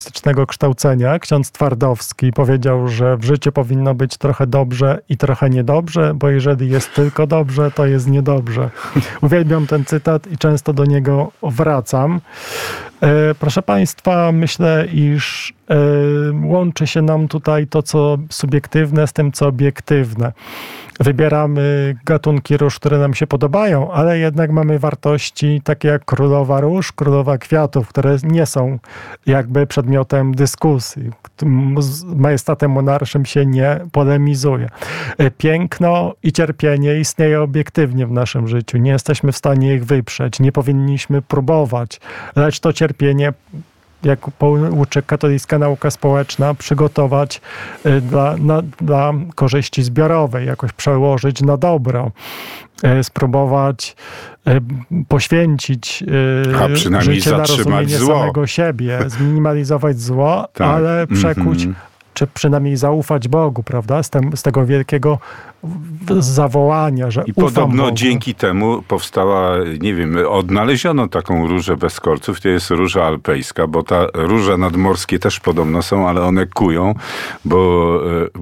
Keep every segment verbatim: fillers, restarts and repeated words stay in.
humanistycznego kształcenia, ksiądz Twardowski, powiedział, że w życiu powinno być trochę dobrze i trochę niedobrze, bo jeżeli jest tylko dobrze, to jest niedobrze. Uwielbiam ten cytat i często do niego wracam. Proszę Państwa, myślę, iż łączy się nam tutaj to, co subiektywne z tym, co obiektywne. Wybieramy gatunki róż, które nam się podobają, ale jednak mamy wartości takie jak królowa róż, królowa kwiatów, które nie są jakby przedmiotem dyskusji. Z majestatem monarszym się nie polemizuje. Piękno i cierpienie istnieje obiektywnie w naszym życiu. Nie jesteśmy w stanie ich wyprzeć. Nie powinniśmy próbować, lecz to cierpienie, jak uczy katolicka nauka społeczna, przygotować dla, na, dla korzyści zbiorowej, jakoś przełożyć na dobro, spróbować poświęcić A życie na rozumienie zło. samego siebie, zminimalizować zło, tak. ale przekuć, mm-hmm. czy przynajmniej zaufać Bogu, prawda? Z, tem, z tego wielkiego zawołania, że I ufam podobno Bogu. dzięki temu powstała, nie wiem, odnaleziono taką różę bez kolców, to jest róża alpejska, bo ta róża nadmorskie też podobno są, ale one kują, bo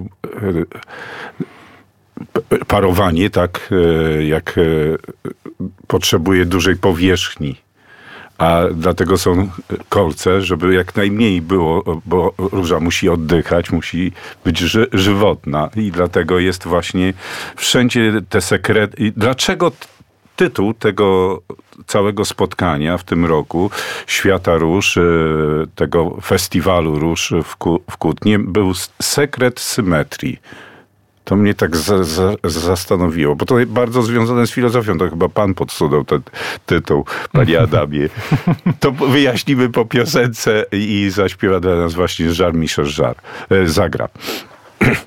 parowanie, tak jak potrzebuje dużej powierzchni, a dlatego są kolce, żeby jak najmniej było, bo róża musi oddychać, musi być ży- żywotna i dlatego jest właśnie wszędzie te sekrety. I dlaczego tytuł tego całego spotkania w tym roku, Świata Róż, tego festiwalu róż w, Ku- w Kutnie, był Sekret symetrii. To mnie tak za, za, zastanowiło, bo to bardzo związane z filozofią. To chyba pan podsunął ten tytuł, panie Adamie. To wyjaśnimy po piosence i zaśpiewa dla nas właśnie Jean-Michel Jarre. Zagra.